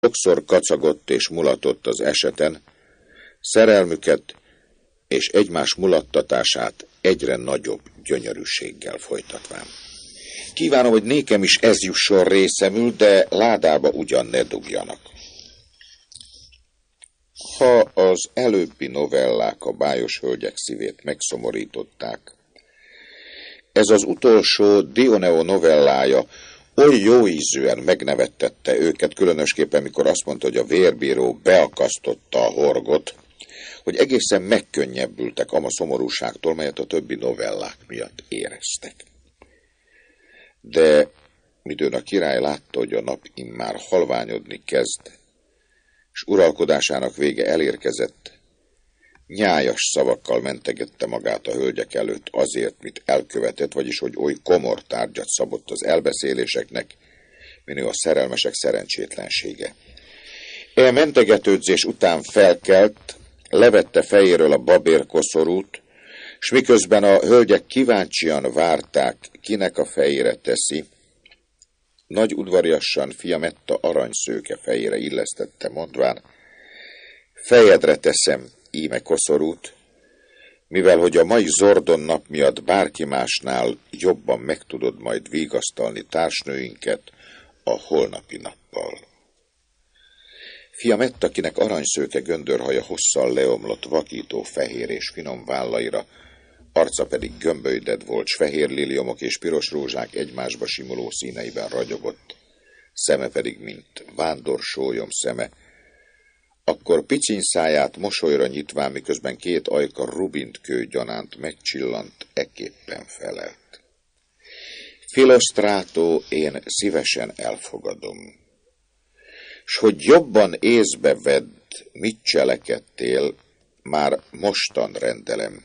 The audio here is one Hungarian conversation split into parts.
sokszor kacagott és mulatott az eseten, szerelmüket és egymás mulattatását egyre nagyobb gyönyörűséggel folytatván. Kívánom, hogy nékem is ez jusson részemül, de ládába ugyan ne dugjanak. Ha az előbbi novellák a bájos hölgyek szívét megszomorították, ez az utolsó Dioneo novellája oly jóízűen megnevettette őket, különösképpen mikor azt mondta, hogy a vérbíró beakasztotta a horgot, hogy egészen megkönnyebbültek ama szomorúságtól, melyet a többi novellák miatt éreztek. De midőn a király látta, hogy a nap immár halványodni kezd, és uralkodásának vége elérkezett, nyájas szavakkal mentegette magát a hölgyek előtt azért, mit elkövetett, vagyis hogy oly komor tárgyat szabott az elbeszéléseknek, minő a szerelmesek szerencsétlensége. E mentegetődzés után felkelt, levette fejéről a babérkoszorút, s miközben a hölgyek kíváncsian várták, kinek a fejére teszi, nagy udvariassan Fiametta aranyszőke fejére illesztette, mondván: fejedre teszem íme koszorút, mivel hogy a mai Zordon nap miatt bárki másnál jobban meg tudod majd vigasztalni társnőinket a holnapi nappal. Fiametta, akinek aranyszőke göndörhaja hosszal leomlott vakító fehér és finom vállaira, arca pedig gömbölyded volt, s fehér liliomok és piros rózsák egymásba simuló színeiben ragyogott, szeme pedig mint vándor sólyom akkor piciny száját mosolyra nyitván, miközben két ajka rubintkő gyanánt megcsillant, ekképpen felelt: Philostrato, én szívesen elfogadom, s hogy jobban észbe vedd, mit cselekedtél, már mostan rendelem.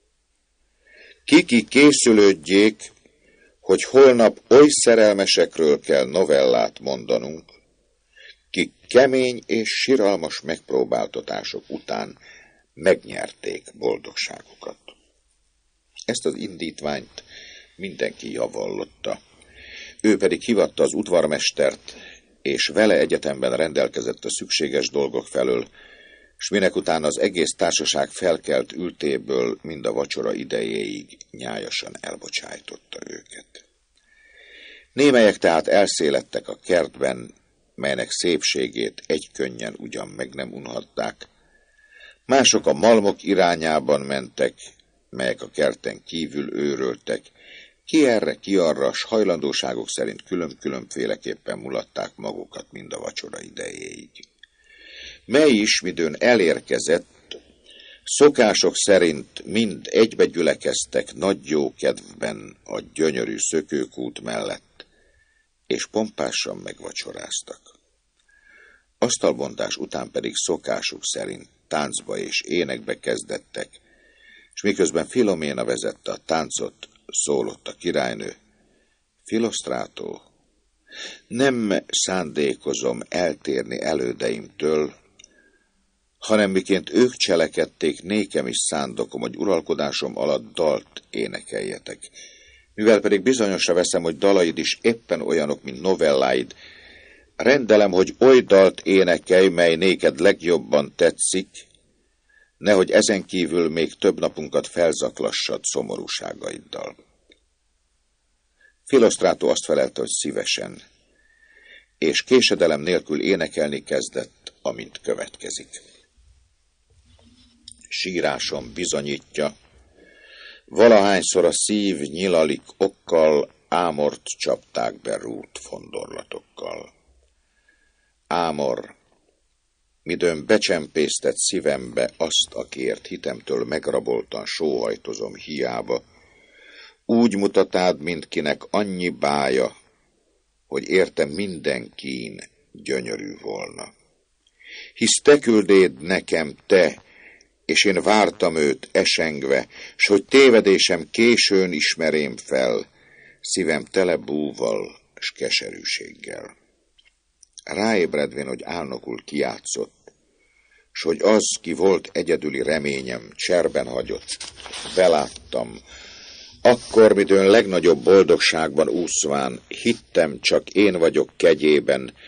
Kiki készülődjék, hogy holnap oly szerelmesekről kell novellát mondanunk, kik kemény és siralmas megpróbáltatások után megnyerték boldogságukat. Ezt az indítványt mindenki javallotta. Ő pedig hívatta az udvarmestert, és vele egyetemben rendelkezett a szükséges dolgok felől, s minek után az egész társaság felkelt ültéből mind a vacsora idejéig nyájasan elbocsájtotta őket. Némelyek tehát elszélettek a kertben, melynek szépségét egykönnyen ugyan meg nem unhatták, mások a malmok irányában mentek, melyek a kerten kívül őröltek, ki erre, ki arra, s hajlandóságok szerint külön-különféleképpen mulatták magukat mind a vacsora idejéig. Mely is, midőn elérkezett, szokások szerint mind egybe gyülekeztek nagy jó kedvben a gyönyörű szökőkút mellett, és pompásan megvacsoráztak. Asztalbontás után pedig szokásuk szerint táncba és énekbe kezdettek, és miközben Filoména vezette a táncot, szólott a királynő: Philostrato, nem szándékozom eltérni elődeimtől, hanem miként ők cselekedték, nékem is szándokom, hogy uralkodásom alatt dalt énekeljetek. Mivel pedig bizonyosra veszem, hogy dalaid is éppen olyanok, mint novelláid, rendelem, hogy oly dalt énekelj, mely néked legjobban tetszik, nehogy ezen kívül még több napunkat felzaklassad szomorúságaiddal. Philostrato azt felelte, hogy szívesen, és késedelem nélkül énekelni kezdett, amint következik. Sírásom bizonyítja, valahányszor a szív nyilalik okkal, Ámort csapták be rút fondorlatokkal. Ámor, midőn becsempésztett szívembe azt, akiért hitemtől megraboltan sóhajtozom hiába, úgy mutatád, mint kinek annyi bája, hogy érte minden kín gyönyörű volna. Hisz te küldéd nekem, te, és én vártam őt esengve, s hogy tévedésem későn ismerém fel, szívem tele búval s keserűséggel. Ráébredvén, hogy álnokul kijátszott, s hogy az, ki volt egyedüli reményem, cserben hagyott, beláttam, akkor, midőn legnagyobb boldogságban úszván, hittem, csak én vagyok kegyében,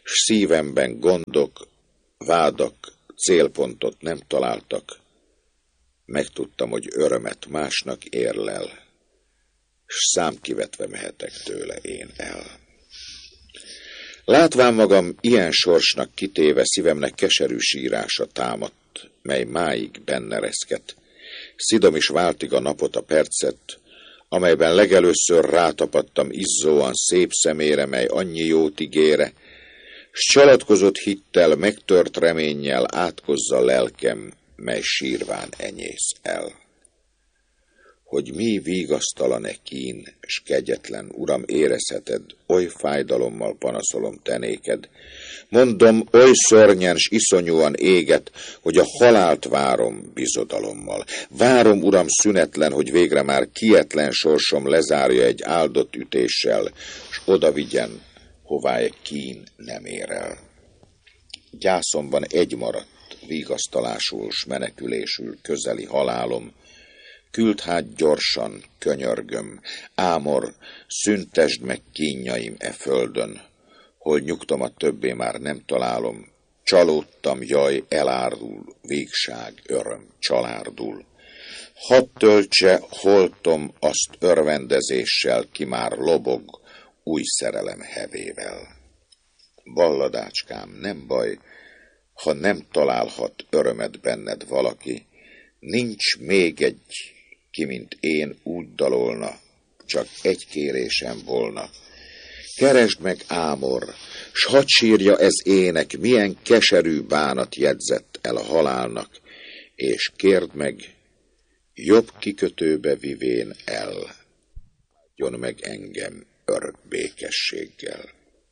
s szívemben gondok, vádak célpontot nem találtak. Megtudtam, hogy örömet másnak érlel, s számkivetve mehetek tőle én el. Látván magam ilyen sorsnak kitéve, szívemnek keserű sírása támadt, mely máig benne reszket. Szidom is váltig a napot, a percet, amelyben legelőször rátapadtam izzóan szép szemére, mely annyi jót ígére, s csalatkozott hittel, megtört reménnyel átkozza lelkem, mely sírván enyész el. Hogy mi vigasztalan-e kín, s kegyetlen, Uram, érezheted, oly fájdalommal panaszolom te néked. Mondom, oly szörnyen s iszonyúan éget, hogy a halált várom bizodalommal. Várom, Uram, szünetlen, hogy végre már kietlen sorsom lezárja egy áldott ütéssel, s oda vigyen, hová egy kín nem ér el. Gyászomban egy maradt, vigasztalásul s menekülésül közeli halálom. Küld hát gyorsan, könyörgöm, Ámor, szüntesd meg kínjaim e földön, hol nyugtomat többé már nem találom. Csalódtam, jaj, elárul, végság, öröm, csalárdul. Hadd töltse holtom azt örvendezéssel, ki már lobog új szerelem hevével. Balladácskám, nem baj, ha nem találhat örömet benned valaki, nincs még egy, ki, mint én, úgy dalolna, csak egy kérésem volna. Keresd meg, Ámor, s hadd sírja ez ének, milyen keserű bánat jegyzett el a halálnak, és kérd meg, jobb kikötőbe vivén el, adjon meg engem örök békességgel.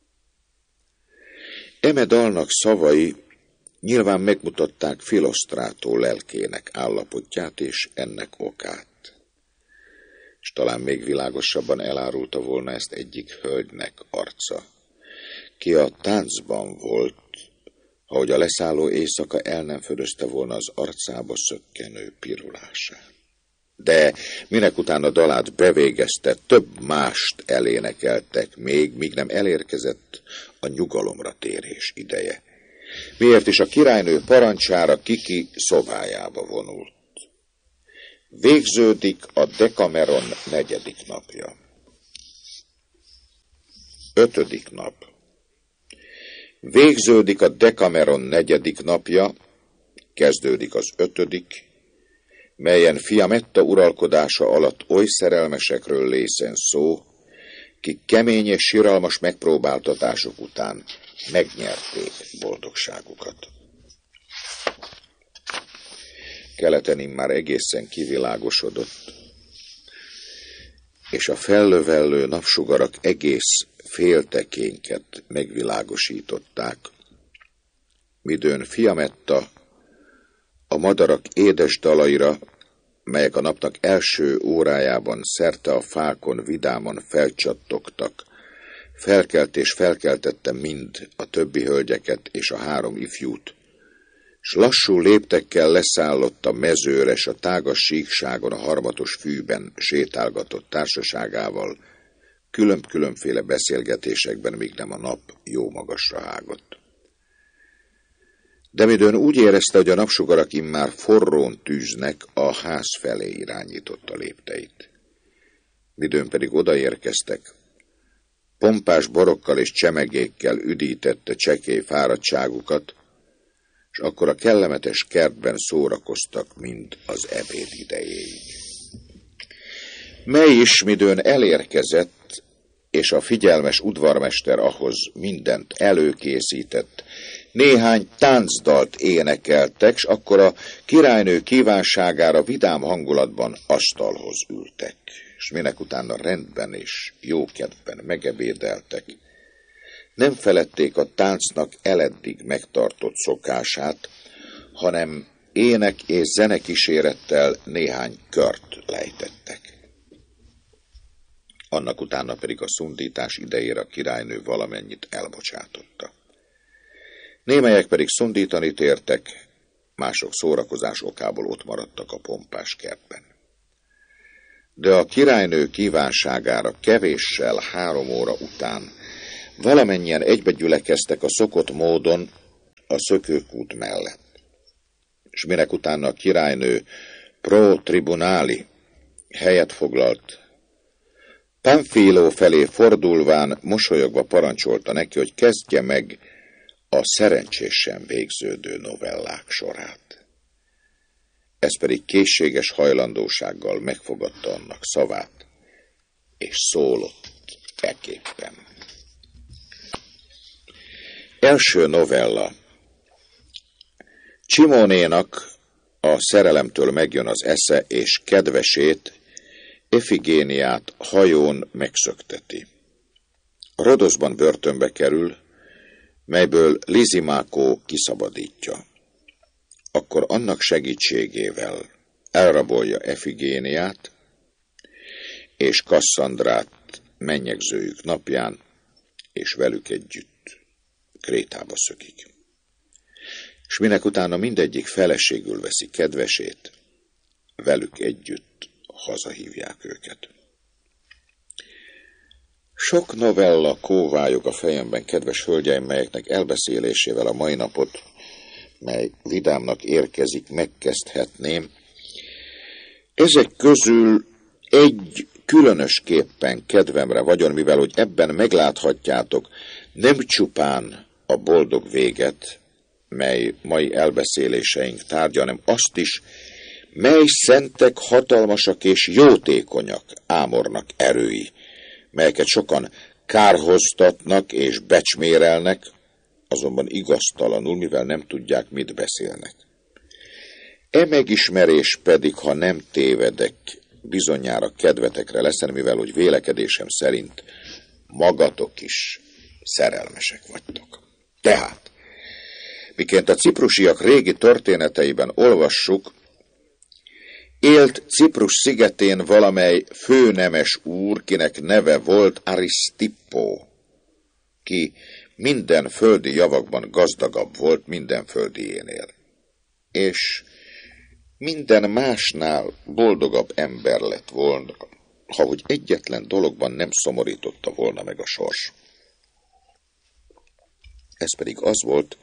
Eme dalnak szavai nyilván megmutatták Philosztrátó lelkének állapotját és ennek okát. És talán még világosabban elárulta volna ezt egyik hölgynek arca, ki a táncban volt, ahogy a leszálló éjszaka el nem fölözte volna az arcába szökkenő pirulását. De minek utána dalát bevégezte, több mást elénekeltek még, míg nem elérkezett a nyugalomra térés ideje. Miért is a királynő parancsára Kiki szobájába vonult. Végződik a Dekameron 4. napja. 5. nap. Végződik a Dekameron 4. napja, kezdődik az 5., melyen Fiametta uralkodása alatt oly szerelmesekről lészen szó, kik kemény és siralmas megpróbáltatások után megnyerték boldogságukat. Keleten immár egészen kivilágosodott, és a fellövellő napsugarak egész féltekénket megvilágosították, midőn Fiametta a madarak édes dalaira, melyek a napnak első órájában szerte a fákon vidáman felcsattogtak, felkelt és felkeltette mind a többi hölgyeket és a 3 ifjút, s lassú léptekkel leszállott a mezőre, s a tágas síkságon a harmatos fűben sétálgatott társaságával, különféle beszélgetésekben, míg nem a nap jó magasra hágott. De midőn úgy érezte, hogy a napsugarak immár forrón tűznek, a ház felé irányította lépteit. Midőn pedig odaérkeztek, pompás borokkal és csemegékkel üdítette csekély fáradtságukat, és akkor a kellemetes kertben szórakoztak mind az ebéd idejéig. Mely is midőn elérkezett, és a figyelmes udvarmester ahhoz mindent előkészített, néhány táncdalt énekeltek, s akkor a királynő kívánságára vidám hangulatban asztalhoz ültek, és minek utána rendben és jókedvben megebédeltek. Nem feledték a táncnak eleddig megtartott szokását, hanem ének és zenekísérettel néhány kört lejtettek. Annak utána pedig a szundítás idejére a királynő valamennyit elbocsátotta. Némelyek pedig szundítani tértek, mások szórakozás okából ott maradtak a pompás kertben. De a királynő kívánságára kevéssel 3 óra után valamennyien egybegyülekeztek a szokott módon a szökőkút mellett. És minek utána a királynő pro tribunali helyet foglalt, Pamphilo felé fordulván mosolyogva parancsolta neki, hogy kezdje meg a szerencsésen végződő novellák sorát. Ez pedig készséges hajlandósággal megfogadta annak szavát, és szólott ekképpen. Első novella. Csimónénak a szerelemtől megjön az esze, és kedvesét, Efigéniát hajón megszökteti. Rodoszban börtönbe kerül, melyből Lizimákó kiszabadítja. Akkor annak segítségével elrabolja Efigéniát és Kasszandrát mennyegzőjük napján, és velük együtt Krétába szökik. És minek utána mindegyik feleségül veszi kedvesét, velük együtt hazahívják őket. Sok novella kóvályog a fejemben, kedves hölgyeim, melyeknek elbeszélésével a mai napot, mely vidámnak érkezik, megkezdhetném. Ezek közül egy különösképpen kedvemre vagyon, mivel hogy ebben megláthatjátok nem csupán a boldog véget, mely mai elbeszéléseink tárgya, hanem azt is, mely szentek, hatalmasak és jótékonyak ámornak erői, melyeket sokan kárhoztatnak és becsmérelnek, azonban igaztalanul, mivel nem tudják, mit beszélnek. E megismerés pedig, ha nem tévedek, bizonyára kedvetekre leszen, mivel hogy vélekedésem szerint magatok is szerelmesek vagytok. Tehát, miként a ciprusiak régi történeteiben olvassuk, élt Ciprus szigetén valamely főnemes úr, kinek neve volt Arisztippó, ki minden földi javakban gazdagabb volt minden földiénél, és minden másnál boldogabb ember lett volna, ha hogy egyetlen dologban nem szomorította volna meg a sors. Ez pedig az volt,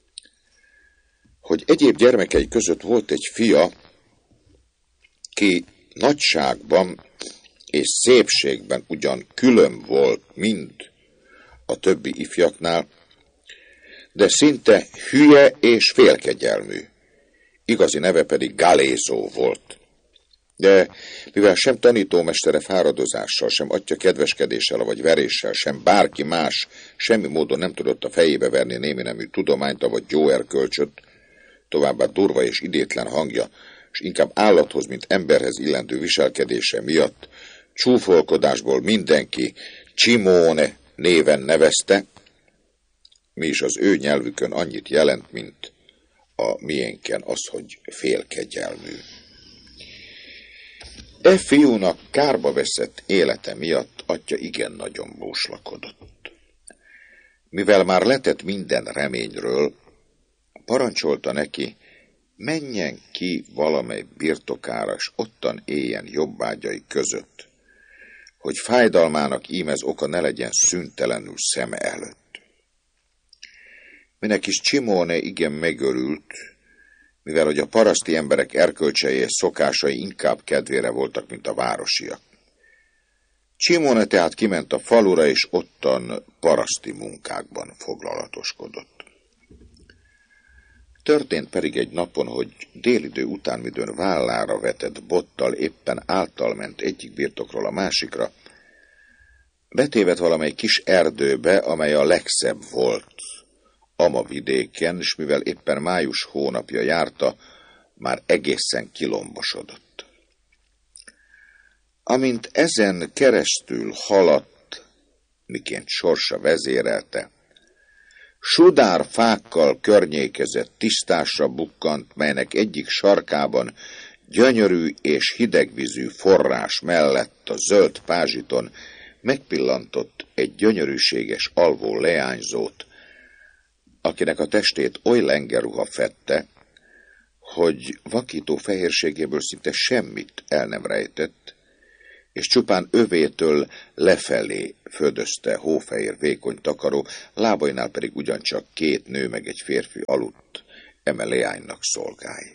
hogy egyéb gyermekei között volt egy fia, ki nagyságban és szépségben ugyan külön volt mind a többi ifjaknál, de szinte hülye és félkegyelmű. Igazi neve pedig Galézó volt. De mivel sem tanítómestere fáradozással, sem atya kedveskedéssel vagy veréssel, sem bárki más semmi módon nem tudott a fejébe verni némi nemű tudományt, vagy gyóerkölcsöt, továbbá durva és idétlen hangja, és inkább állathoz, mint emberhez illendő viselkedése miatt csúfolkodásból mindenki Csimóne néven nevezte, mi is az ő nyelvükön annyit jelent, mint a miénken az, hogy félkegyelmű. E fiúnak kárba veszett élete miatt atya igen nagyon búslakodott. Mivel már letett minden reményről, parancsolta neki, menjen ki valamely birtokára, s ottan éljen jobbágyai között, hogy fájdalmának ímez oka ne legyen szüntelenül szeme előtt. Minek is Csimóne igen megörült, mivel hogy a paraszti emberek erkölcsei és szokásai inkább kedvére voltak, mint a városiak. Csimóne tehát kiment a falura, és ottan paraszti munkákban foglalatoskodott. Történt pedig egy napon, hogy délidő után, midőn vállára vetett bottal éppen által ment egyik birtokról a másikra, betévedt valamely kis erdőbe, amely a legszebb volt ama vidéken, és mivel éppen május hónapja járta, már egészen kilombosodott. Amint ezen keresztül haladt, miként sorsa vezérelte, sudár fákkal környékezett tisztásra bukkant, melynek egyik sarkában gyönyörű és hidegvízű forrás mellett a zöld pázsiton megpillantott egy gyönyörűséges alvó leányzót, akinek a testét oly lengeruha fedte, hogy vakító fehérségéből szinte semmit el nem rejtett, és csupán övétől lefelé földözte hófehér vékony takaró, lábainál pedig ugyancsak 2 nő meg egy férfi aludt, eme leánynak szolgái.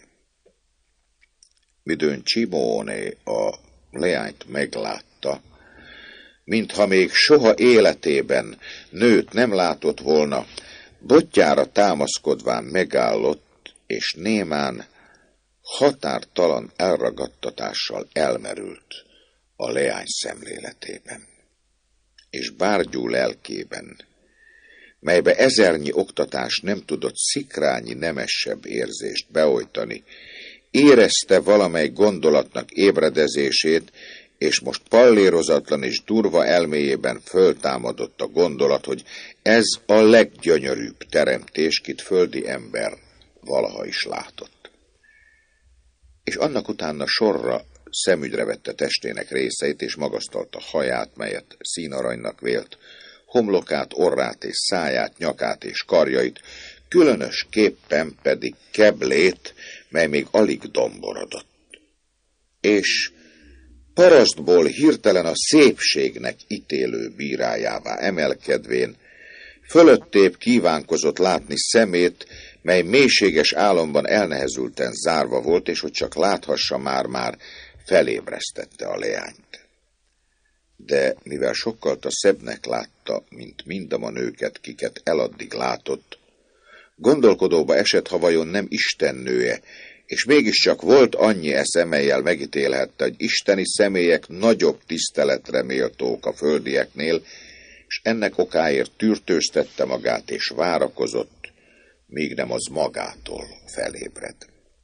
Midőn Csimóné a leányt meglátta, mintha még soha életében nőt nem látott volna, botjára támaszkodván megállott, és némán határtalan elragadtatással elmerült a leány szemléletében, és bárgyú lelkében, melybe ezernyi oktatás nem tudott szikrányi nemesebb érzést beojtani, érezte valamely gondolatnak ébredezését, és most pallérozatlan és durva elméjében föltámadott a gondolat, hogy ez a leggyönyörűbb teremtés, kit földi ember valaha is látott. És annak utána sorra szemügyre vette testének részeit, és magasztalta haját, melyet színaranynak vélt, homlokát, orrát és száját, nyakát és karjait, különösképpen pedig keblét, mely még alig domborodott. És parasztból hirtelen a szépségnek ítélő bírájává emelkedvén, fölöttébb kívánkozott látni szemét, mely mélységes álomban elnehezülten zárva volt, és hogy csak láthassa, már felébresztette a leányt. De mivel sokkal szebbnek látta, mint mindama nőket, kiket eladdig látott, gondolkodóba esett, ha vajon nem istennője, és mégiscsak volt annyi esze, mellyel megítélhette, hogy isteni személyek nagyobb tiszteletre méltók a földieknél, és ennek okáért tűrtőztette magát, és várakozott, míg nem az magától felébred.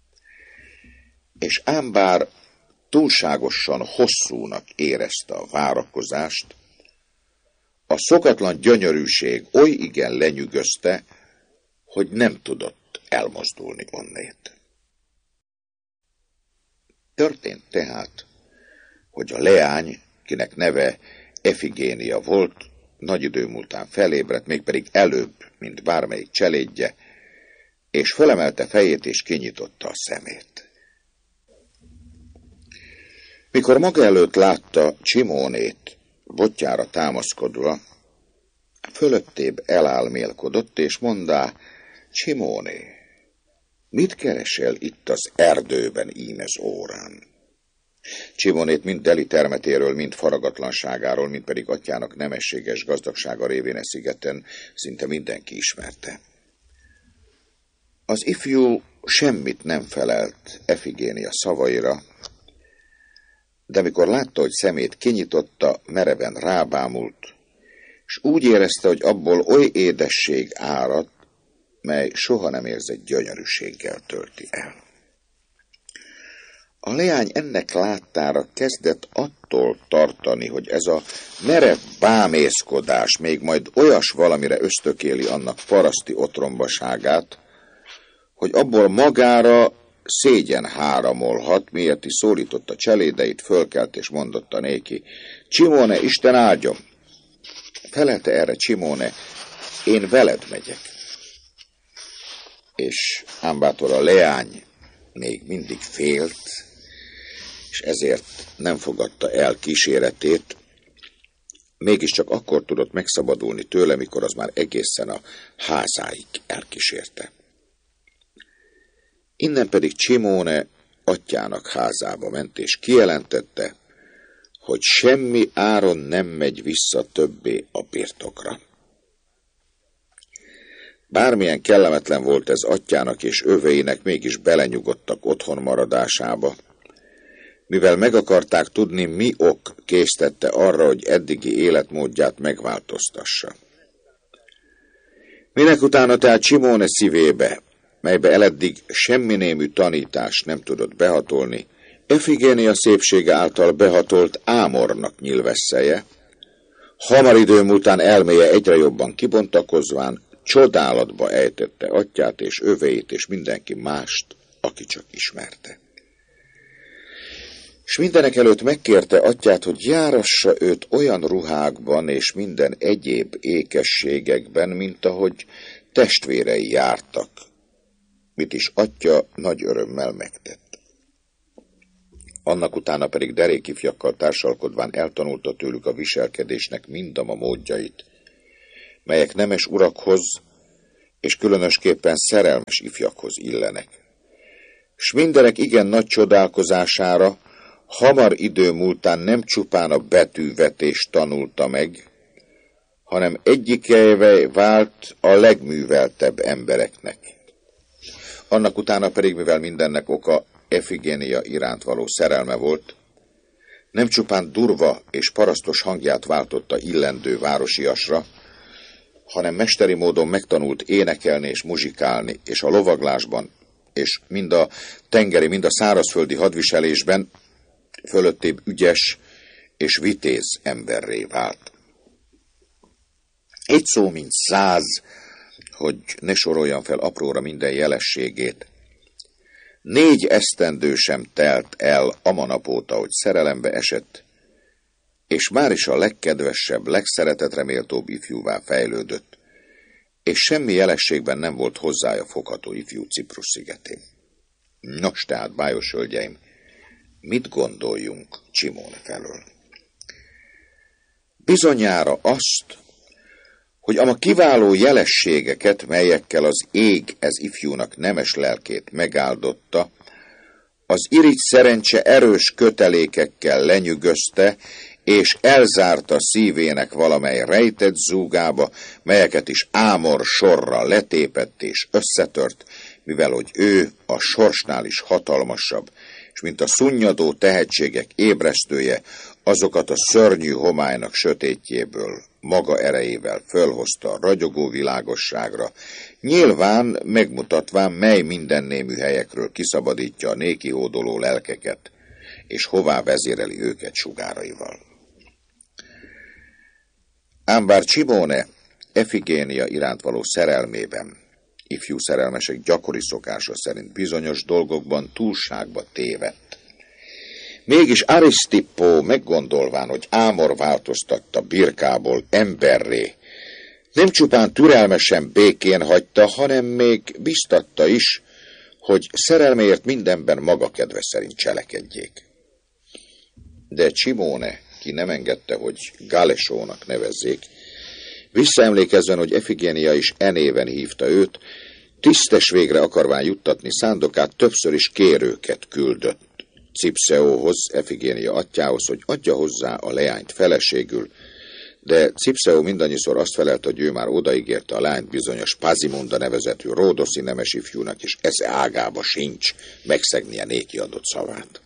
És ám bár túlságosan hosszúnak érezte a várakozást, a szokatlan gyönyörűség oly igen lenyűgözte, hogy nem tudott elmozdulni onnét. Történt tehát, hogy a leány, kinek neve Efigénia volt, nagy idő múltán felébredt, mégpedig előbb, mint bármelyik cselédje, és fölemelte fejét és kinyitotta a szemét. Mikor maga előtt látta Csimónét botjára támaszkodva, fölöttébb elálmélkodott, és mondá: Csimóné, mit keresel itt az erdőben ímez órán? Csimónét mind deli termetéről, mind faragatlanságáról, mind pedig atyának nemességes gazdagsága révén e szigeten szinte mindenki ismerte. Az ifjú semmit nem felelt Efigénia szavaira, de mikor látta, hogy szemét kinyitotta, mereven rábámult, és úgy érezte, hogy abból oly édesség árad, mely soha nem érzett gyönyörűséggel tölti el. A leány ennek láttára kezdett attól tartani, hogy ez a merev bámészkodás még majd olyas valamire ösztökéli annak paraszti otrombaságát, hogy abból magára szégyen háramolhat, miért is szólította cselédeit, fölkelt és mondotta néki: Csimóne, Isten áldjon! Felelte erre Csimóne: én veled megyek. És ám bátor a leány még mindig félt, és ezért nem fogadta el kíséretét, mégiscsak akkor tudott megszabadulni tőle, mikor az már egészen a házáig elkísérte. Innen pedig Csimóne atyának házába ment, és kijelentette, hogy semmi áron nem megy vissza többé a birtokra. Bármilyen kellemetlen volt ez atyának és öveinek, mégis belenyugodtak otthon maradásába, mivel meg akarták tudni, mi ok késztette arra, hogy eddigi életmódját megváltoztassa. Minek utána tehát Csimóne szívébe, melybe eleddig semmi némű tanítás nem tudott behatolni, Efigénia szépsége által behatolt ámornak nyilvesszeje, hamar idő múltán elméje egyre jobban kibontakozván, csodálatba ejtette atyát és öveit és mindenki mást, aki csak ismerte. És mindenek előtt megkérte atyát, hogy járassa őt olyan ruhákban és minden egyéb ékességekben, mint ahogy testvérei jártak, mit is atya nagy örömmel megtett. Annak utána pedig derék ifjakkal társalkodván eltanulta tőlük a viselkedésnek mindama módjait, melyek nemes urakhoz és különösképpen szerelmes ifjakhoz illenek. S mindenek igen nagy csodálkozására hamar idő múltán nem csupán a betűvetést tanulta meg, hanem egyikeivé vált a legműveltebb embereknek. Annak utána pedig, mivel mindennek oka Efigénia iránt való szerelme volt, nem csupán durva és parasztos hangját váltotta illendő városiasra, hanem mesteri módon megtanult énekelni és muzsikálni, és a lovaglásban, és mind a tengeri, mind a szárazföldi hadviselésben fölöttébb ügyes és vitéz emberré vált. Egy szó, mint 100, hogy ne soroljam fel apróra minden jelességét. 4 esztendő sem telt el amanap óta, hogy szerelembe esett, és már is a legkedvesebb, legszeretetre méltóbb ifjúvá fejlődött, és semmi jelességben nem volt hozzája fogható ifjú Ciprus szigetén. Nos, tehát, bájos hölgyeim, mit gondoljunk Csimóne felől? Bizonyára azt, hogy a kiváló jelességeket, melyekkel az ég ez ifjúnak nemes lelkét megáldotta, az irigy szerencse erős kötelékekkel lenyűgözte, és elzárta szívének valamely rejtett zúgába, melyeket is ámor sorra letépett és összetört, mivel hogy ő a sorsnál is hatalmasabb, és mint a szunnyadó tehetségek ébresztője, azokat a szörnyű homálynak sötétjéből maga erejével fölhozta a ragyogó világosságra, nyilván megmutatván, mely mindennémű helyekről kiszabadítja a néki hódoló lelkeket, és hová vezéreli őket sugáraival. Ám bár Csimóne Efigénia iránt való szerelmében, ifjú szerelmesek gyakori szokása szerint bizonyos dolgokban túlságba tévedt, mégis Arisztippó meggondolván, hogy Ámor változtatta birkából emberré, nem csupán türelmesen békén hagyta, hanem még biztatta is, hogy szerelméért mindenben maga kedve szerint cselekedjék. De Csimóne, ki nem engedte, hogy Galesónak nevezzék, visszaemlékezzen, hogy Efigénia is néven hívta őt, tisztes végre akarván juttatni szándokát, többször is kérőket küldött Cipszeóhoz, Efigénia atyához, hogy adja hozzá a leányt feleségül, de Cipszeó mindannyiszor azt felelt, hogy ő már odaígérte a lányt bizonyos Pazimunda nevezetű ródoszi nemes ifjúnak, és esze ágába sincs megszegnie néki adott szavát.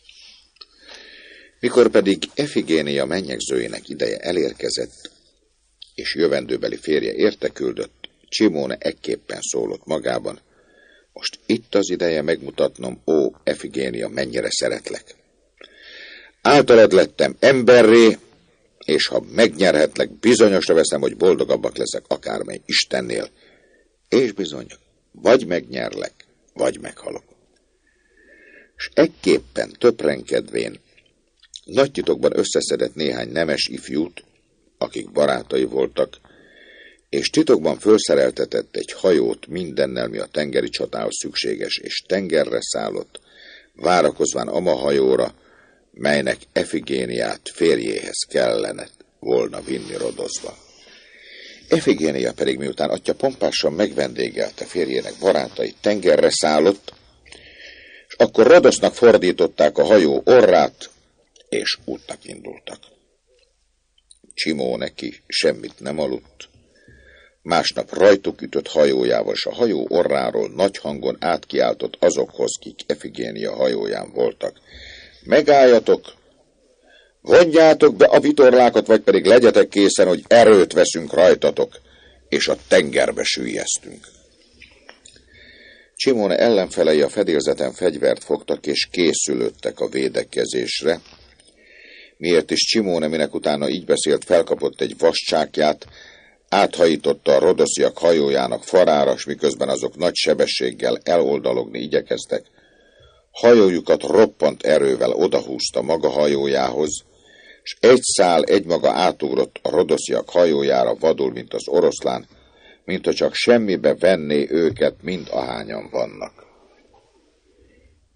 Mikor pedig Efigénia mennyegzőjének ideje elérkezett, és jövendőbeli férje érteküldött, Csimóne ekképpen szólott magában: most itt az ideje megmutatnom, ó Efigénia, mennyire szeretlek. Általad lettem emberré, és ha megnyerhetlek, bizonyosra veszem, hogy boldogabbak leszek akármely Istennél. És bizony, vagy megnyerlek, vagy meghalok. És ekképpen töprengkedvén nagy titokban összeszedett néhány nemes ifjút, akik barátai voltak, és titokban fölszereltetett egy hajót mindennel, mi a tengeri csatához szükséges, és tengerre szállott, várakozván ama hajóra, melynek Efigéniát férjéhez kellene volna vinni Rodosba. Efigénia pedig miután atya pompásan megvendégelte férjének barátait, tengerre szállott, és akkor Rodosznak fordították a hajó orrát, és útnak indultak. Csimóne neki semmit nem aludt, másnap rajtuk ütött hajójával, s a hajó orráról nagy hangon átkiáltott azokhoz, kik Efigénia hajóján voltak: megálljatok, vonjátok be a vitorlákat, vagy pedig legyetek készen, hogy erőt veszünk rajtatok, és a tengerbe süllyesztünk. Csimóne ellenfelei a fedélzeten fegyvert fogtak, és készülődtek a védekezésre, miért is Csimóne, minek utána így beszélt, felkapott egy vascsákját, áthajította a rodosziak hajójának farára, s miközben azok nagy sebességgel eloldalogni igyekeztek, hajójukat roppant erővel odahúzta maga hajójához, s egy szál egymaga átugrott a rodosziak hajójára vadul, mint az oroszlán, mintha csak semmibe venné őket, mind ahányan vannak.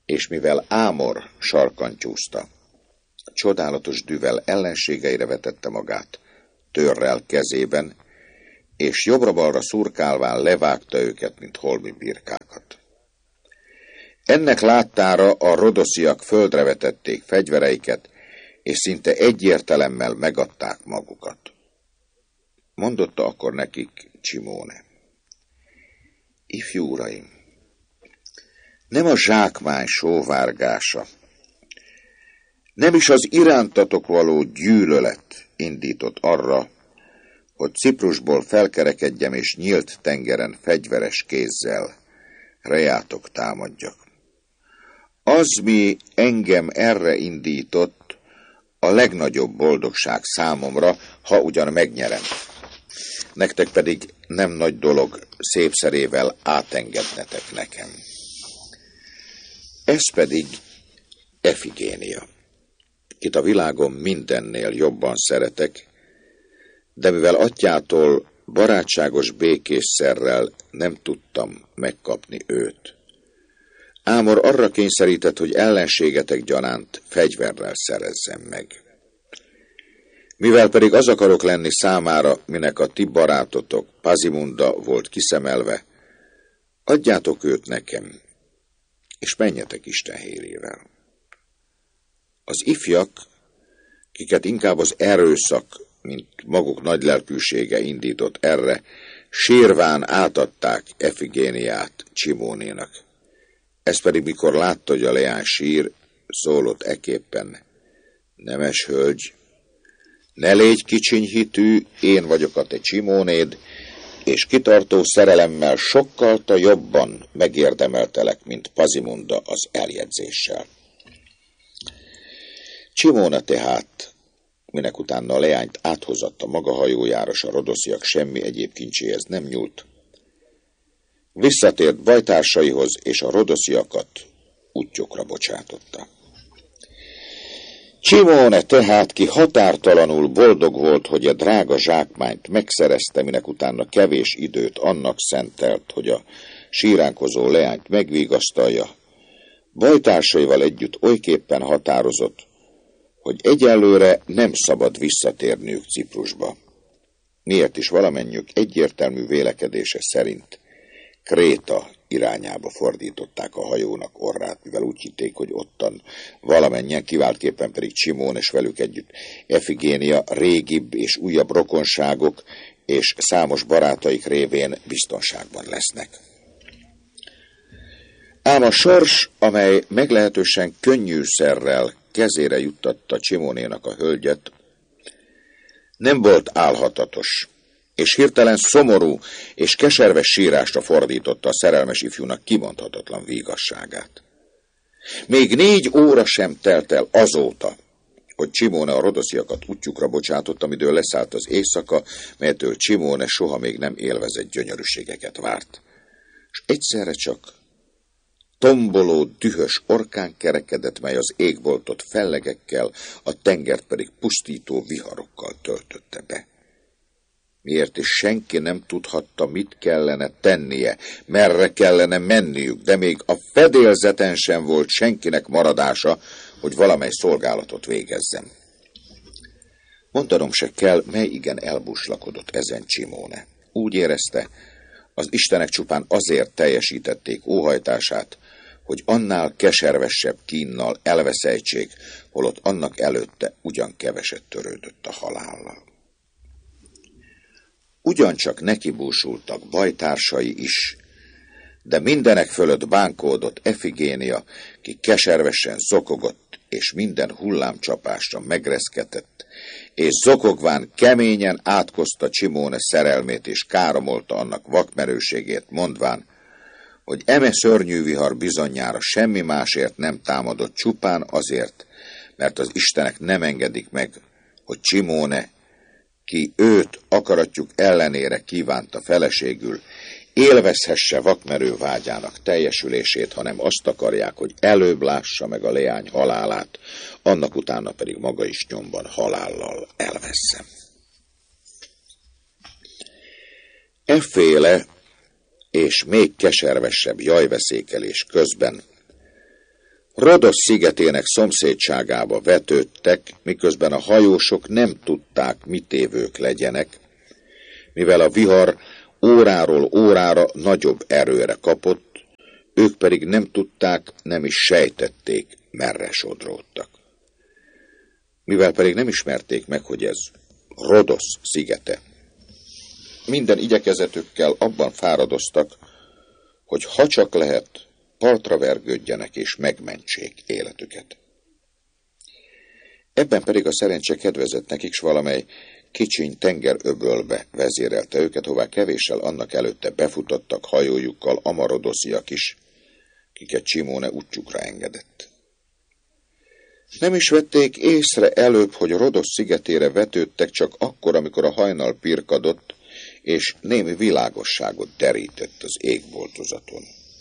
és mivel Ámor sarkantyúzta, csodálatos düvel ellenségeire vetette magát, törrel kezében, és jobbra-balra szurkálván levágta őket, mint holmi birkákat. Ennek láttára a rodosziak földre vetették fegyvereiket, és szinte egyértelemmel megadták magukat. Mondotta akkor nekik Csimóne: ifjú uraim, nem a zsákmány sóvárgása, nem is az irántatok való gyűlölet indított arra, hogy Ciprusból felkerekedjem és nyílt tengeren fegyveres kézzel rejátok támadjak. Az, mi engem erre indított, a legnagyobb boldogság számomra, ha ugyan megnyerem. Nektek pedig nem nagy dolog szépszerével átengednetek nekem. Ez pedig Efigénia, kit a világon mindennél jobban szeretek, de mivel atyától barátságos békésszerrel nem tudtam megkapni őt. Ámor arra kényszerített, hogy ellenségetek gyanánt fegyverrel szerezzem meg. Mivel pedig az akarok lenni számára, minek a ti barátotok Pazimunda volt kiszemelve, adjátok őt nekem, és menjetek Isten hérével. Az ifjak, kiket inkább az erőszak, mint maguk nagy lelkűsége indított erre, sírván átadták Efigéniát Csimónénak. Ez pedig, mikor látta, hogy a leány sír, szólott eképpen: nemes hölgy, ne légy kicsinyhitű, én vagyok a te Csimónéd, és kitartó szerelemmel sokkal jobban megérdemeltelek, mint Pazimunda az eljegyzéssel. Csimóna tehát, minek utána a leányt áthozatta maga hajójára, s a rodosziak semmi egyéb kincséhez nem nyúlt, visszatért bajtársaihoz, és a rodosziakat útjukra bocsátotta. Csimóne tehát, ki határtalanul boldog volt, hogy a drága zsákmányt megszerezte, minek utána kevés időt annak szentelt, hogy a síránkozó leányt megvigasztalja, bajtársaival együtt olyképpen határozott, hogy egyelőre nem szabad visszatérniük Ciprusba. Miért is valamennyiük egyértelmű vélekedése szerint Kréta irányába fordították a hajónak orrát, mivel úgy hitték, hogy ottan valamennyien, kiváltképpen pedig Csimón és velük együtt Efigénia régibb és újabb rokonságok és számos barátaik révén biztonságban lesznek. Ám a sors, amely meglehetősen könnyűszerrel kezére juttatta Csimónénak a hölgyet, nem volt álhatatos, és hirtelen szomorú és keserves sírásra fordította a szerelmes ifjúnak kimondhatatlan vígasságát. Még 4 óra sem telt el azóta, hogy Csimóne a rodosziakat útjukra bocsátott, amidől leszállt az éjszaka, melytől Csimóne soha még nem élvezett gyönyörűségeket várt. És egyszerre csak tomboló, dühös orkán kerekedett, mely az égboltot fellegekkel, a tengert pedig pusztító viharokkal töltötte be. Miért is senki nem tudhatta, mit kellene tennie, merre kellene menniük, de még a fedélzeten sem volt senkinek maradása, hogy valamely szolgálatot végezzem. Mondanom se kell, mely igen elbuslakodott ezen Csimóne. Úgy érezte, az istenek csupán azért teljesítették óhajtását, hogy annál keservesebb kínnal elveszejtsék, holott annak előtte ugyan keveset törődött a halállal. Ugyancsak nekibúsultak bajtársai is, de mindenek fölött bánkódott Efigénia, ki keservesen zokogott, és minden hullámcsapásra megreszketett, és zokogván keményen átkozta Csimóne szerelmét, és káromolta annak vakmerőségét, mondván, hogy eme szörnyű vihar bizonyára semmi másért nem támadott, csupán azért, mert az istenek nem engedik meg, hogy Csimóne, ki őt akaratjuk ellenére kívánta feleségül, élvezhesse vakmerő vágyának teljesülését, hanem azt akarják, hogy előbb lássa meg a leány halálát, annak utána pedig maga is nyomban halállal elvesszen. Efféle és még keservesebb jajveszékelés közben Rodosz szigetének szomszédságába vetődtek, miközben a hajósok nem tudták, mit évők legyenek, mivel a vihar óráról órára nagyobb erőre kapott, ők pedig nem tudták, nem is sejtették, merre sodródtak. Mivel pedig nem ismerték meg, hogy ez Rodosz szigete, minden igyekezetükkel abban fáradoztak, hogy ha csak lehet, partra vergődjenek és megmentsék életüket. Ebben pedig a szerencse kedvezett nekik, s valamely kicsiny tengeröbölbe vezérelte őket, hová kevéssel annak előtte befutottak hajójukkal amarodosziak is, kiket Csimóne útjukra engedett. Nem is vették észre előbb, hogy Rodosz szigetére vetődtek, csak akkor, amikor a hajnal pirkadott, és némi világosságot derített az égboltozaton.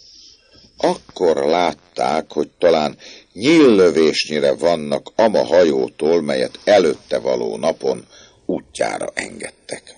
Akkor látták, hogy talán nyíllövésnyire vannak ama hajótól, melyet előtte való napon útjára engedtek.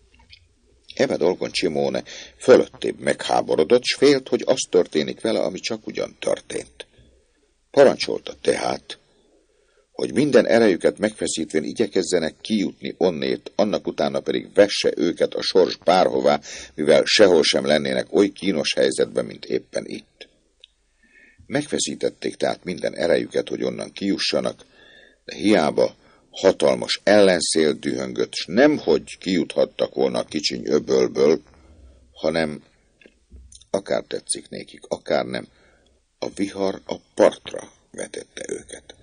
Eme dolgon Csimóne fölöttébb megháborodott, s félt, hogy az történik vele, ami csak ugyan történt. Parancsolta tehát, hogy minden erejüket megfeszítvén igyekezzenek kijutni onnét, annak utána pedig vesse őket a sors bárhová, mivel sehol sem lennének oly kínos helyzetben, mint éppen itt. Megfeszítették tehát minden erejüket, hogy onnan kijussanak, de hiába hatalmas ellenszél dühöngött, s nemhogy kijuthattak volna a kicsiny öbölből, hanem, akár tetszik nékik, akár nem, a vihar a partra vetette őket.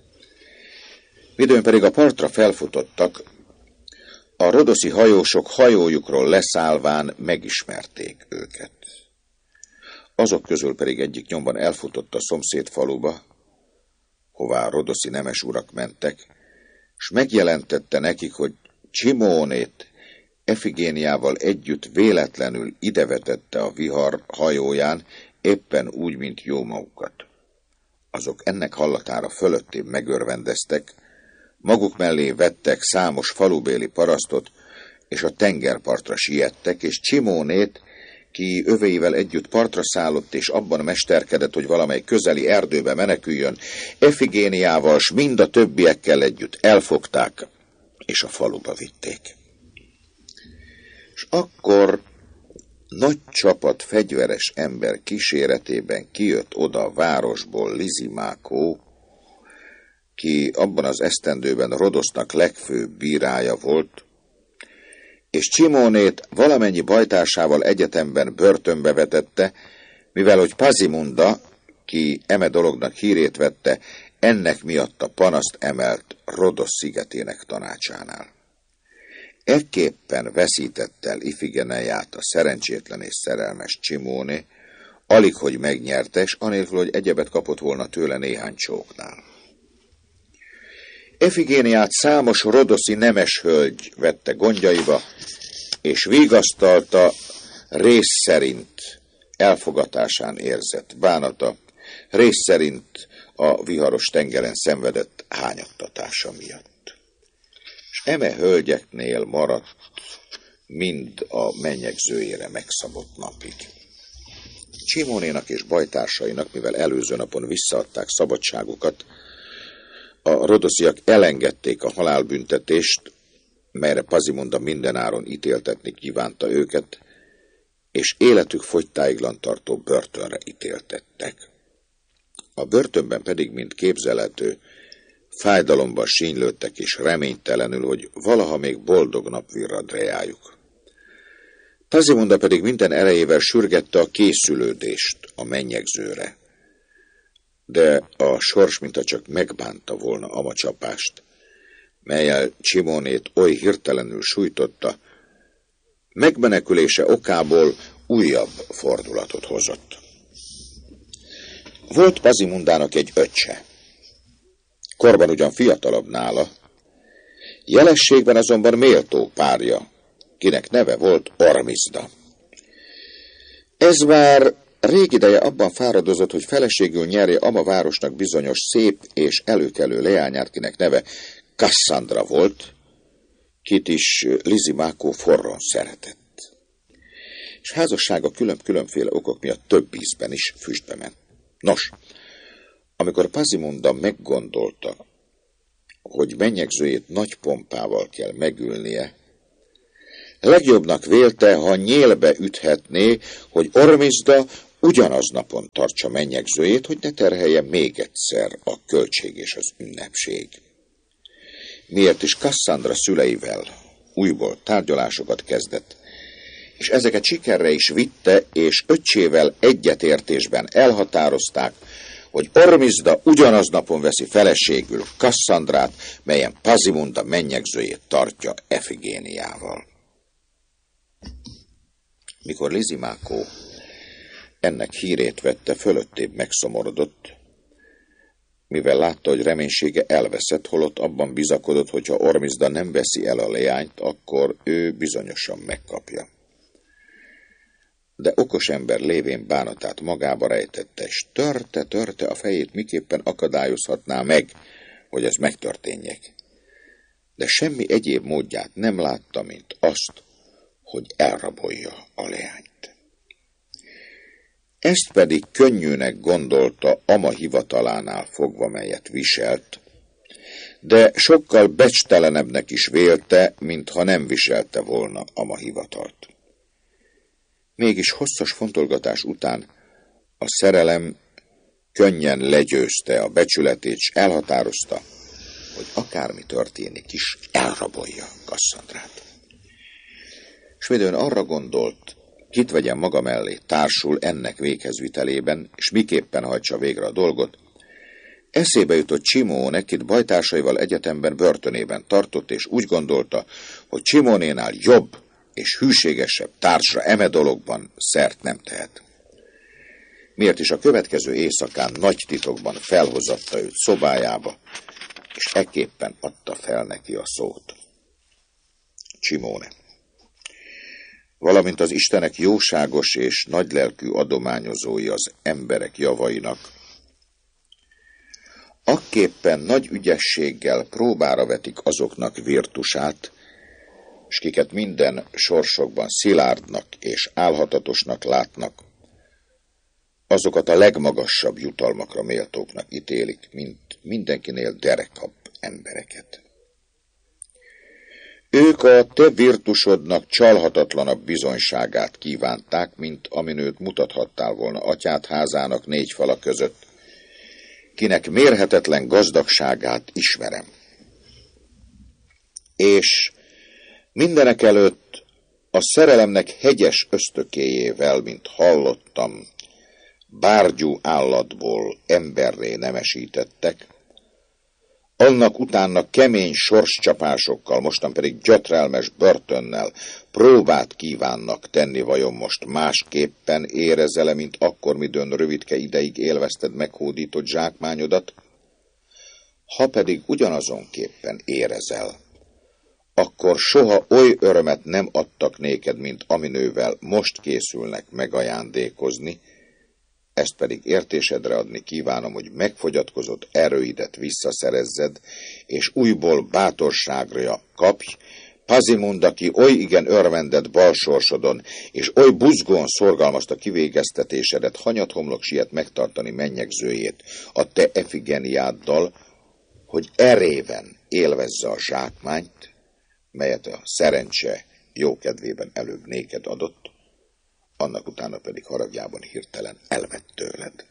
Midőn pedig a partra felfutottak, a rodoszi hajósok hajójukról leszállván megismerték őket. Azok közül pedig egyik nyomban elfutott a szomszéd faluba, hová a rodoszi nemes urak mentek, s megjelentette nekik, hogy Csimónét Efigéniával együtt véletlenül idevetette a vihar hajóján, éppen úgy, mint jó magukat. Azok ennek hallatára fölöttébb megörvendeztek, maguk mellé vettek számos falubéli parasztot, és a tengerpartra siettek, és Csimónét, ki öveivel együtt partra szállott, és abban mesterkedett, hogy valamely közeli erdőbe meneküljön, Efigéniával, s mind a többiekkel együtt elfogták, és a faluba vitték. És akkor nagy csapat fegyveres ember kíséretében kijött oda a városból Lizimákó, ki abban az esztendőben Rodosznak legfőbb bírája volt, és Csimónét valamennyi bajtársával egyetemben börtönbe vetette, mivel hogy Pazimunda, ki eme dolognak hírét vette, ennek miatt a panaszt emelt Rodosz szigetének tanácsánál. Ekképpen veszített el Ifigeneiát a szerencsétlen és szerelmes Csimóné, alig hogy megnyerte, s anélkül, hogy egyebet kapott volna tőle néhány csóknál. Efigéniát számos rodoszi nemes hölgy vette gondjaiba, és vigasztalta rész szerint elfogatásán érzett bánata, rész szerint a viharos tengeren szenvedett hányattatása miatt. És eme hölgyeknél maradt mind a mennyegzőjére megszabott napig. Csimónénak és bajtársainak, mivel előző napon visszaadták szabadságukat, a rodosziak elengedték a halálbüntetést, melyre Pazimunda mindenáron ítéltetni kívánta őket, és életük fogytáiglan tartó börtönre ítéltettek. A börtönben pedig, mint képzelhető, fájdalomban sínylődtek és reménytelenül, hogy valaha még boldog nap virrad reájuk. Pazimunda pedig minden erejével sürgette a készülődést a mennyegzőre. De a sors mintha csak megbánta volna amacsapást, mellyel Csimónét oly hirtelenül sújtotta, megmenekülése okából újabb fordulatot hozott. Volt Pazimundának egy öccse, korban ugyan fiatalabb nála, jelességben azonban méltó párja, kinek neve volt Ormizda. Ez már rég ideje abban fáradozott, hogy feleségül nyerje ama városnak bizonyos szép és előkelő leányát, kinek neve Kasszandra volt, kit is Lizimákó forron szeretett. És házassága különféle okok miatt több ízben is füstbe ment. Nos, Amikor Pazimunda meggondolta, hogy mennyegzőjét nagy pompával kell megülnie, legjobbnak vélte, ha nyélbe üthetné, hogy Ormizda ugyanaznapon tartsa mennyegzőjét, hogy ne terhelje még egyszer a költség és az ünnepség. Miért is Cassandra szüleivel újból tárgyalásokat kezdett, és ezeket sikerre is vitte, és öccsével egyetértésben elhatározták, hogy Ormizda ugyanaznapon veszi feleségül Cassandrát, melyen Pazimunda mennyegzőjét tartja Efigéniával. Mikor Lizimákó ennek hírét vette, fölöttébb megszomorodott, mivel látta, hogy reménysége elveszett, holott abban bizakodott, hogy ha Ormizda nem veszi el a leányt, akkor ő bizonyosan megkapja. De okos ember lévén bánatát magába rejtette, és törte a fejét, miképpen akadályozhatná meg, hogy ez megtörténjék. De semmi egyéb módját nem látta, mint azt, hogy elrabolja a leányt. Ezt pedig könnyűnek gondolta ama hivatalánál fogva, melyet viselt, de sokkal becstelenebbnek is vélte, mintha nem viselte volna ama hivatalt. Mégis hosszas fontolgatás után a szerelem könnyen legyőzte a becsületét, és elhatározta, hogy akármi történik is, elrabolja Cassandrát. S midőn arra gondolt, kit vegyen maga mellé társul ennek véghezvitelében, és miképpen hajtsa végre a dolgot, eszébe jutott Csimóne, kit bajtársaival egyetemben börtönében tartott, és úgy gondolta, hogy Csimónénál jobb és hűségesebb társra eme dologban szert nem tehet. Miért is a következő éjszakán nagy titokban felhozatta őt szobájába, és ekképpen adta fel neki a szót. Csimóne. Valamint az Istenek jóságos és nagylelkű adományozói az emberek javainak, akképpen nagy ügyességgel próbára vetik azoknak virtusát, s kiket minden sorsokban szilárdnak és álhatatosnak látnak, azokat a legmagasabb jutalmakra méltóknak ítélik, mint mindenkinél derekabb embereket. Ők a te virtusodnak csalhatatlanabb bizonyságát kívánták, mint amin őt mutathattál volna atyád házának 4 fala között, kinek mérhetetlen gazdagságát ismerem. És mindenekelőtt a szerelemnek hegyes ösztökéjével, mint hallottam, bárgyú állatból emberré nemesítettek, annak utána kemény sorscsapásokkal, mostan pedig gyötrelmes börtönnel próbát kívánnak tenni, vajon most másképpen érezele, mint akkor, midőn rövidke ideig élvezted meghódított zsákmányodat? Ha pedig ugyanazonképpen érezel, akkor soha oly örömet nem adtak néked, mint aminővel most készülnek megajándékozni, ezt pedig értésedre adni kívánom, hogy megfogyatkozott erőidet visszaszerezzed, és újból bátorságra kapj, Pazimunda, aki oly igen örvendett balsorsodon, és oly buzgón szorgalmazta kivégeztetésedet, hanyathomlok siet megtartani mennyegzőjét a te Efigéniáddal, hogy eréven élvezze a zsákmányt, melyet a szerencse jókedvében előbb néked adott, annak utána pedig haragjában hirtelen elvett tőled.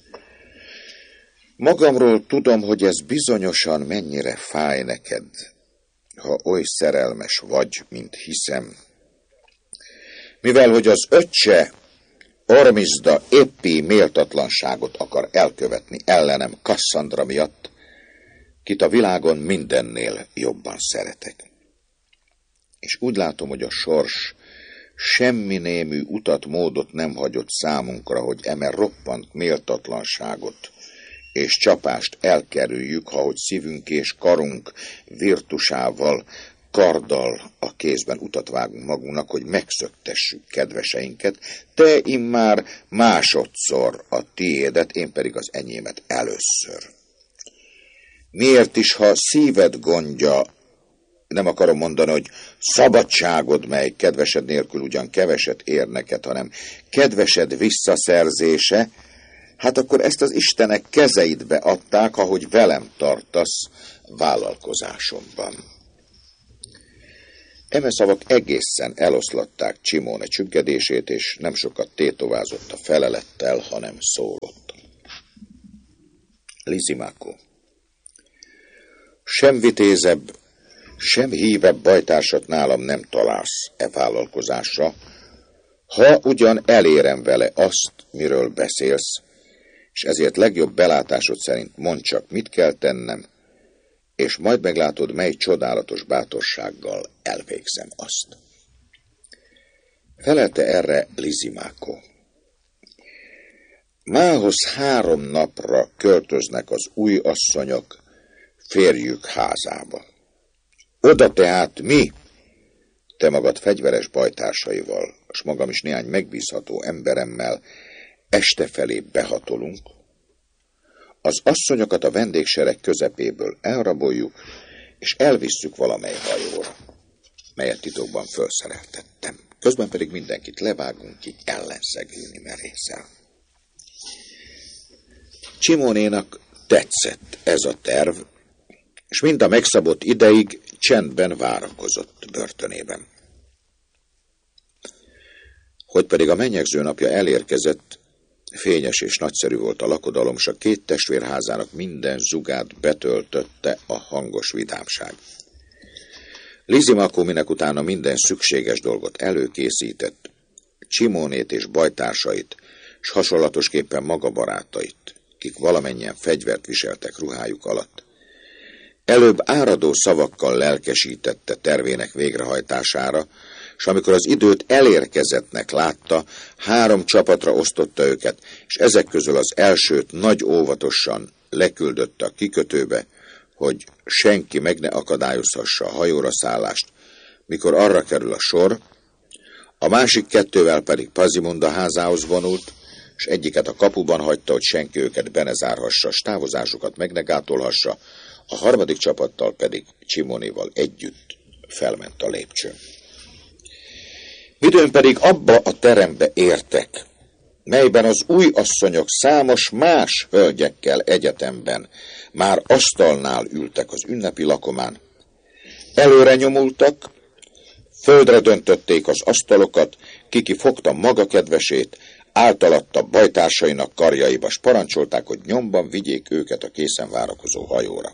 Magamról tudom, hogy ez bizonyosan mennyire fáj neked, ha oly szerelmes vagy, mint hiszem. Mivel, hogy az öccse Ormizda éppi méltatlanságot akar elkövetni ellenem Cassandra miatt, kit a világon mindennél jobban szeretek. És úgy látom, hogy a sors semmi némű utat, módot nem hagyott számunkra, hogy eme roppant méltatlanságot és csapást elkerüljük, ha hogy szívünk és karunk virtusával, karddal a kézben utat vágunk magunknak, hogy megszöktessük kedveseinket, te immár másodszor a tiédet, én pedig az enyémet először. Miért is, ha szíved gondja, nem akarom mondani, hogy szabadságod, mely kedvesed nélkül ugyan keveset ér neked, hanem kedvesed visszaszerzése, Hát akkor ezt az istenek kezeidbe adták, ahogy velem tartasz vállalkozásomban. Eme szavak egészen eloszlatták Csimóne csüggedését, és nem sokat tétovázott a felelettel, hanem szólott. Lysimáko. Sem vitézebb, sem hívebb bajtársat nálam nem találsz e vállalkozásra, ha ugyan elérem vele azt, miről beszélsz, és ezért legjobb belátásod szerint mondd csak, mit kell tennem, és majd meglátod, mely csodálatos bátorsággal elvégzem azt. Felelte erre Lysimáko. Mához 3 napra költöznek az új asszonyok férjük házába. Oda tehát mi, te magad fegyveres bajtársaival, s magam is néhány megbízható emberemmel este felé behatolunk, az asszonyokat a vendégsereg közepéből elraboljuk, és elvisszük valamely hajóra, melyet titokban felszereltettem. Közben pedig mindenkit levágunk, ki ellenszegülni merészel. Csimónénak tetszett ez a terv, és mind a megszabott ideig csendben várakozott börtönében. Hogy pedig a mennyegző napja elérkezett, fényes és nagyszerű volt a lakodalom, s a 2 testvérházának minden zugát betöltötte a hangos vidámság. Lysimáko minek utána minden szükséges dolgot előkészített, Csimónét és bajtársait, s hasonlatosképpen maga barátait, kik valamennyien fegyvert viseltek ruhájuk alatt, előbb áradó szavakkal lelkesítette tervének végrehajtására, s amikor az időt elérkezettnek látta, 3 csapatra osztotta őket, és ezek közül az elsőt nagy óvatosan leküldötte a kikötőbe, hogy senki meg ne akadályozhassa a hajóra szállást, mikor arra kerül a sor, a másik 2-vel pedig Pazimunda házához vonult, és egyiket a kapuban hagyta, hogy senki őket be ne zárhassa, s távozásukat meg ne gátolhassa, a 3. csapattal pedig Csimónéval együtt felment a lépcsőn. Midőn pedig abba a terembe értek, melyben az új asszonyok számos más hölgyekkel egyetemben már asztalnál ültek az ünnepi lakomán. Előre nyomultak, földre döntötték az asztalokat, kiki fogta maga kedvesét, általatta bajtársainak karjaiba, s parancsolták, hogy nyomban vigyék őket a készen várakozó hajóra.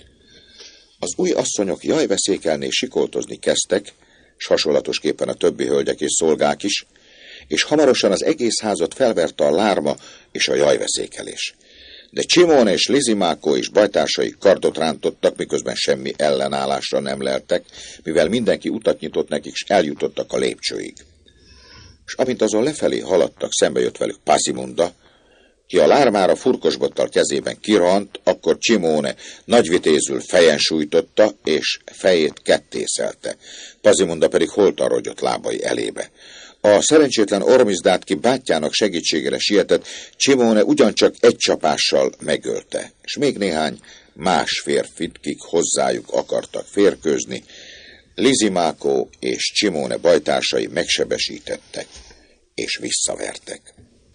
Az új asszonyok jajveszékelni és sikoltozni kezdtek, s hasonlatosképpen a többi hölgyek és szolgák is, és hamarosan az egész házat felverte a lárma és a jajveszékelés. De Csimóne és Lysimáko és bajtársai kardot rántottak, miközben semmi ellenállásra nem leltek, mivel mindenki utat nyitott nekik, és eljutottak a lépcsőig. És amint azon lefelé haladtak, szembe jött velük Pazimunda, ki a lármára furkosbottal kezében kirohant, akkor Csimóne nagyvitézül fejen sújtotta, és fejét kettészelte. Pazimunda pedig holtan rogyott lábai elébe. A szerencsétlen ormizdát, ki bátyjának segítségére sietett, Csimóne ugyancsak egy csapással megölte, és még néhány más férfit, kik hozzájuk akartak férkőzni, Lysimáko és Csimóne bajtársai megsebesítettek és visszavertek.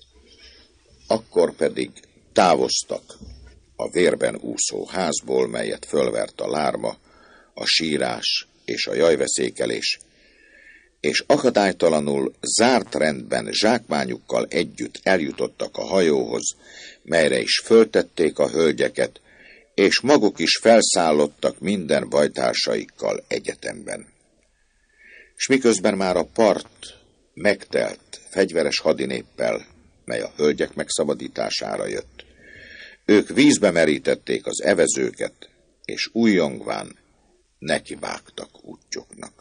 Akkor pedig távoztak a vérben úszó házból, melyet fölvert a lárma, a sírás és a jajveszékelés, és akadálytalanul zárt rendben zsákmányukkal együtt eljutottak a hajóhoz, melyre is föltették a hölgyeket, és maguk is felszállottak minden bajtársaikkal egyetemben. S miközben már a part megtelt fegyveres hadinéppel, mely a hölgyek megszabadítására jött, ők vízbe merítették az evezőket, és újjongván nekivágtak útjuknak.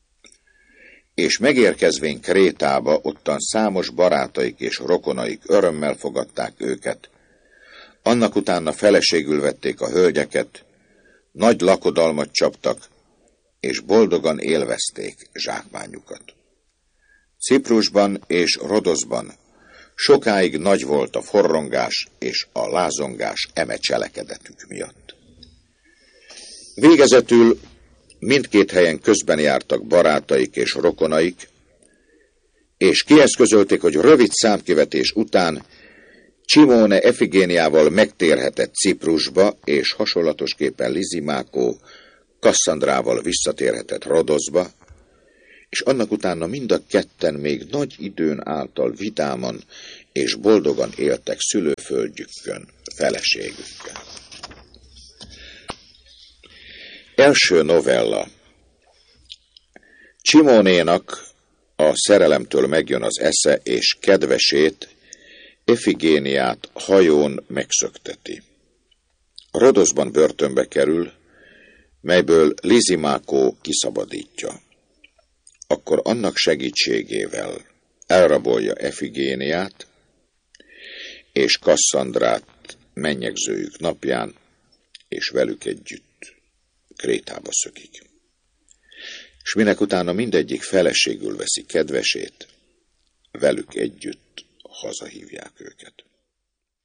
És megérkezvén Krétába, ottan számos barátaik és rokonaik örömmel fogadták őket, annak utána feleségül vették a hölgyeket, nagy lakodalmat csaptak, és boldogan élvezték zsákmányukat. Ciprusban és Rodoszban sokáig nagy volt a forrongás és a lázongás eme cselekedetük miatt. Végezetül mindkét helyen közben jártak barátaik és rokonaik, és kieszközölték, hogy rövid számkivetés után Csimóne Efigéniával megtérhetett Ciprusba, és hasonlatosképpen Lizimákó Kasszandrával visszatérhetett Rodoszba, és annak utána mind a ketten még nagy időn által vidáman és boldogan éltek szülőföldjükön, feleségükkel. Első novella. Csimónénak a szerelemtől megjön az esze, és kedvesét, Efigéniát hajón megszökteti. Rodoszban börtönbe kerül, melyből Lizimákó kiszabadítja. Akkor annak segítségével elrabolja Efigéniát, és Kasszandrát mennyegzőjük napján, és velük együtt Krétába szökik. És minek utána mindegyik feleségül veszi kedvesét, velük együtt hazahívják őket.